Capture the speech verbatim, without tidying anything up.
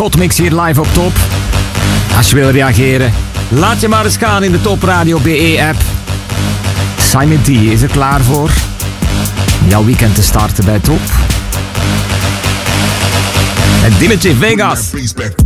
Godmix hier live op Top. Als je wil reageren, laat je maar eens gaan in de Top Radio B E-app. Simon D is er klaar voor jouw weekend te starten bij Top. En Dimitri Vegas.